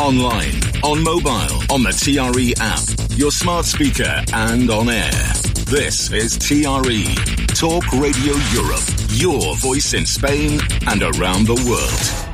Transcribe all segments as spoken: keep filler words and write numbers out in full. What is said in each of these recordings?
online, on mobile, on the T R E app, your smart speaker and on air. This is T R E, Talk Radio Europe, your voice in Spain and around the world.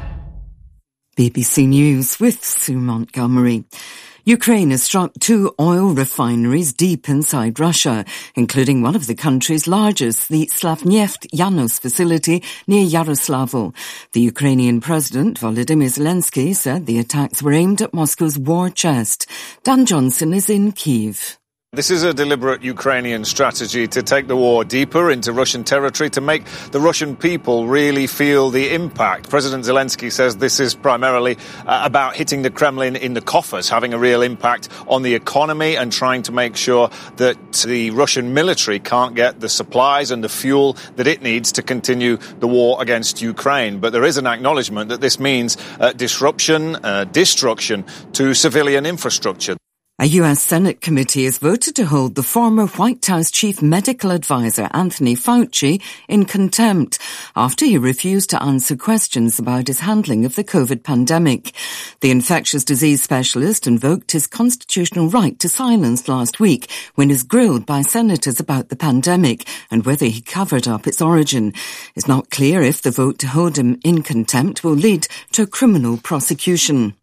B B C News with Sue Montgomery. Ukraine has struck two oil refineries deep inside Russia, including one of the country's largest, the Slavneft Yanos facility near Yaroslavl. The Ukrainian President, Volodymyr Zelensky, said the attacks were aimed at Moscow's war chest. Dan Johnson is in Kyiv. This is a deliberate Ukrainian strategy to take the war deeper into Russian territory, to make the Russian people really feel the impact. President Zelensky says this is primarily uh, about hitting the Kremlin in the coffers, having a real impact on the economy and trying to make sure that the Russian military can't get the supplies and the fuel that it needs to continue the war against Ukraine. But there is an acknowledgement that this means uh, disruption, uh, destruction to civilian infrastructure. A U S Senate committee has voted to hold the former White House chief medical advisor Anthony Fauci in contempt after he refused to answer questions about his handling of the COVID pandemic. The infectious disease specialist invoked his constitutional right to silence last week when he was grilled by senators about the pandemic and whether he covered up its origin. It's not clear if the vote to hold him in contempt will lead to a criminal prosecution.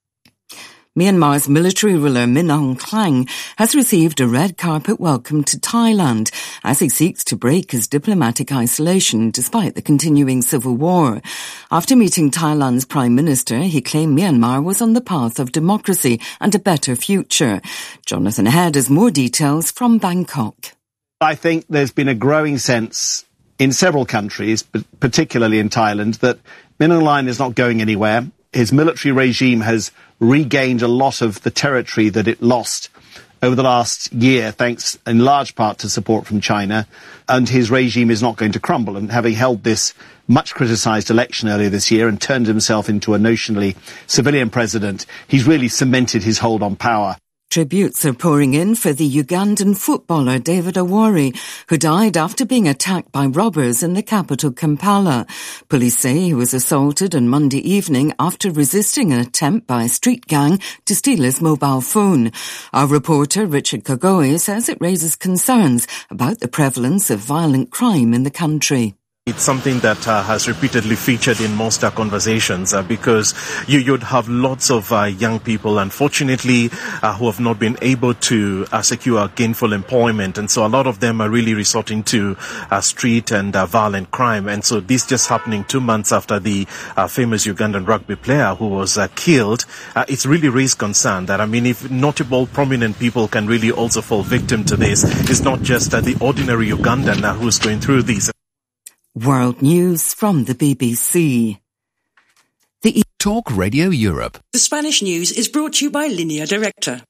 Myanmar's military ruler Min Aung Hlaing has received a red carpet welcome to Thailand as he seeks to break his diplomatic isolation despite the continuing civil war. After meeting Thailand's Prime Minister, he claimed Myanmar was on the path of democracy and a better future. Jonathan Head has more details from Bangkok. I think there's been a growing sense in several countries, but particularly in Thailand, that Min Aung Hlaing is not going anywhere. His military regime has regained a lot of the territory that it lost over the last year, thanks in large part to support from China, and his regime is not going to crumble. And having held this much criticised election earlier this year and turned himself into a notionally civilian president, he's really cemented his hold on power. Tributes are pouring in for the Ugandan footballer David Awori, who died after being attacked by robbers in the capital Kampala. Police say he was assaulted on Monday evening after resisting an attempt by a street gang to steal his mobile phone. Our reporter Richard Kagoe says it raises concerns about the prevalence of violent crime in the country. It's something that uh, has repeatedly featured in most uh, conversations uh, because you, you'd have lots of uh, young people, unfortunately, uh, who have not been able to uh, secure gainful employment. And so a lot of them are really resorting to uh, street and uh, violent crime. And so this just happening two months after the uh, famous Ugandan rugby player who was uh, killed, uh, it's really raised concern that, I mean, if notable, prominent people can really also fall victim to this, it's not just uh, the ordinary Ugandan uh, who's going through this. World News from the B B C. The Talk Radio Europe. The Spanish news is brought to you by Línea Directa.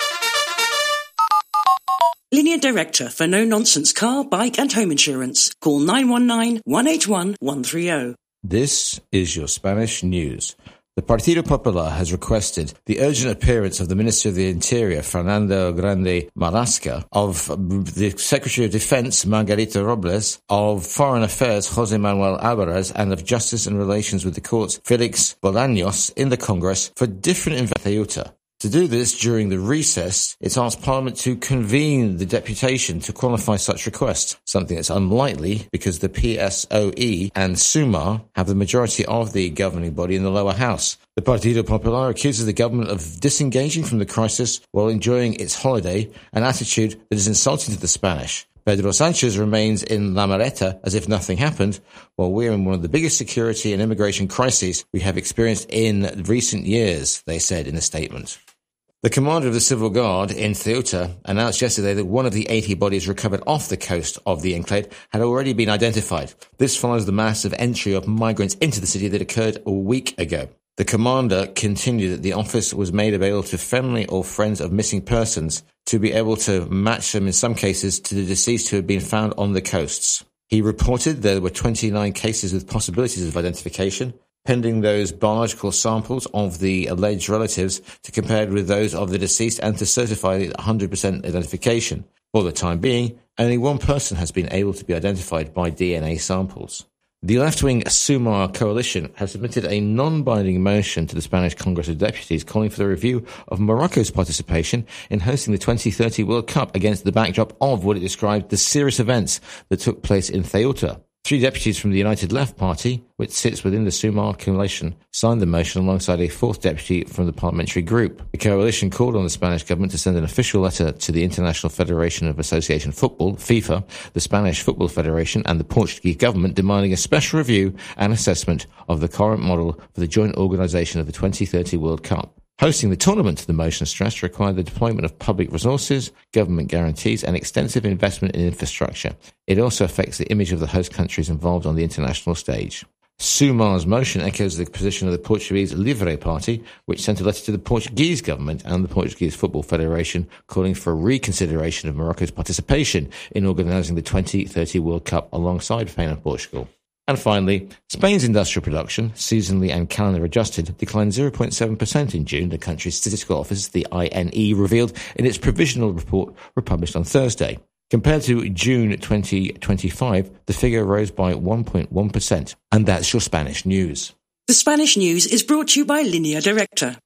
Línea Directa for no-nonsense car, bike and home insurance. Call nine one nine, one eight one, one three zero. This is your Spanish news. The Partido Popular has requested the urgent appearance of the Minister of the Interior, Fernando Grande Marlaska, of the Secretary of Defense, Margarita Robles, of Foreign Affairs, José Manuel Álvarez, and of Justice and Relations with the Courts, Felix Bolaños, in the Congress for different investigations. To do this during the recess, it's asked Parliament to convene the deputation to qualify such requests, something that's unlikely because the P S O E and Sumar have the majority of the governing body in the lower house. The Partido Popular accuses the government of disengaging from the crisis while enjoying its holiday, an attitude that is insulting to the Spanish. Pedro Sanchez remains in La Mareta as if nothing happened, while we're in one of the biggest security and immigration crises we have experienced in recent years, they said in a statement. The commander of the Civil Guard in Ceuta announced yesterday that one of the eighty bodies recovered off the coast of the enclave had already been identified. This follows the massive entry of migrants into the city that occurred a week ago. The commander continued that the office was made available to family or friends of missing persons to be able to match them in some cases to the deceased who had been found on the coasts. He reported there were twenty-nine cases with possibilities of identification, pending those biological samples of the alleged relatives to compare with those of the deceased and to certify one hundred percent identification. For the time being, only one person has been able to be identified by D N A samples. The left-wing Sumar coalition has submitted a non-binding motion to the Spanish Congress of Deputies calling for the review of Morocco's participation in hosting the twenty thirty World Cup against the backdrop of what it described the serious events that took place in Ceuta. Three deputies from the United Left Party, which sits within the Sumar coalition, signed the motion alongside a fourth deputy from the parliamentary group. The coalition called on the Spanish government to send an official letter to the International Federation of Association Football, FIFA, the Spanish Football Federation and the Portuguese government demanding a special review and assessment of the current model for the joint organisation of the twenty thirty World Cup. Hosting the tournament, the motion stressed, required the deployment of public resources, government guarantees and extensive investment in infrastructure. It also affects the image of the host countries involved on the international stage. Sumar's motion echoes the position of the Portuguese Livre Party, which sent a letter to the Portuguese government and the Portuguese Football Federation calling for a reconsideration of Morocco's participation in organising the twenty thirty World Cup alongside Spain and Portugal. And finally, Spain's industrial production, seasonally and calendar adjusted, declined zero point seven percent in June, the country's statistical office, the I N E, revealed in its provisional report republished on Thursday. Compared to June twenty twenty-five, the figure rose by one point one percent. And that's your Spanish news. The Spanish news is brought to you by Línea Directa.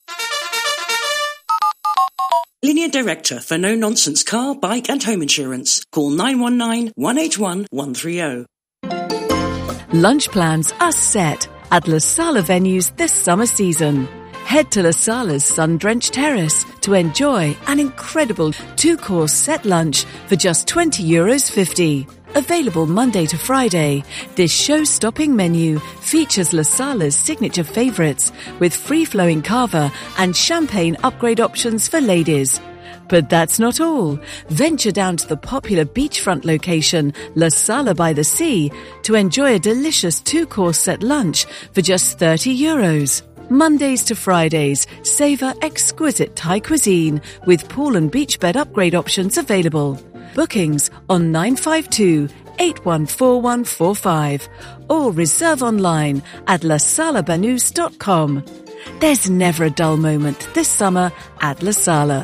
Línea Directa for no-nonsense car, bike and home insurance. Call nine one nine, one eight one, one three zero. Lunch plans are set at La Sala venues this summer season. Head to La Sala's sun-drenched terrace to enjoy an incredible two-course set lunch for just twenty euros fifty. Available Monday to Friday, this show-stopping menu features La Sala's signature favourites with free-flowing cava and champagne upgrade options for ladies. But that's not all. Venture down to the popular beachfront location, La Sala by the Sea, to enjoy a delicious two-course set lunch for just thirty euros. Mondays to Fridays, savour exquisite Thai cuisine with pool and beach bed upgrade options available. Bookings on nine five two, eight one four one four five or reserve online at la sala banús dot com. There's never a dull moment this summer at La Sala.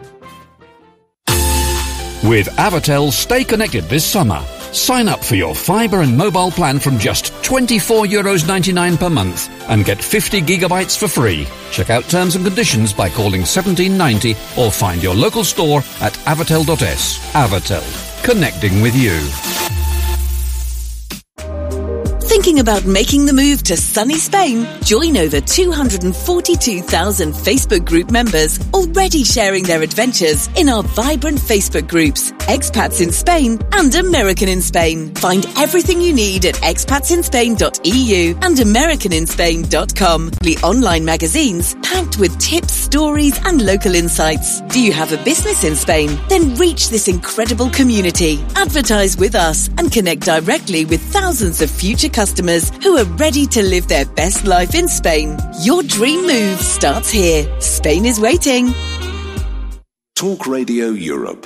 With Avatel, stay connected this summer. Sign up for your fibre and mobile plan from just twenty-four euros ninety-nine per month and get fifty gigabytes for free. Check out terms and conditions by calling seventeen ninety or find your local store at avatel dot es. Avatel, connecting with you. Thinking about making the move to sunny Spain? Join over two hundred forty-two thousand Facebook group members already sharing their adventures in our vibrant Facebook groups, Expats in Spain and American in Spain. Find everything you need at expats in spain dot e u and american in spain dot com. The online magazines packed with tips, stories and local insights. Do you have a business in Spain? Then reach this incredible community. Advertise with us and connect directly with thousands of future customers who are ready to live their best life in Spain. Your dream move starts here. Spain is waiting. Talk Radio Europe.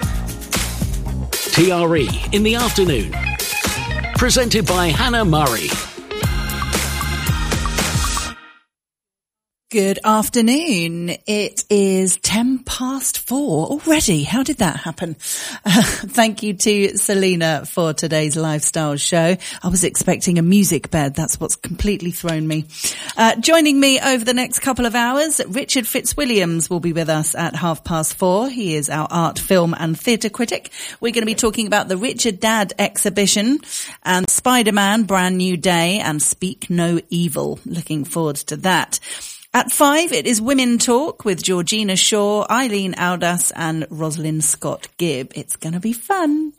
T R E in the afternoon. Presented by Hannah Murray. Good afternoon. It is ten past four already. How did that happen? Uh, thank you to Selena for today's lifestyle show. I was expecting a music bed. That's what's completely thrown me. Uh, joining me over the next couple of hours, Richard Fitzwilliams will be with us at half past four. He is our art, film and theatre critic. We're going to be talking about the Richard Dad exhibition and Spider-Man, Brand New Day and Speak No Evil. Looking forward to that. At five, it is Women Talk with Georgina Shaw, Eileen Audas and Rosalind Scott Gibb. It's going to be fun.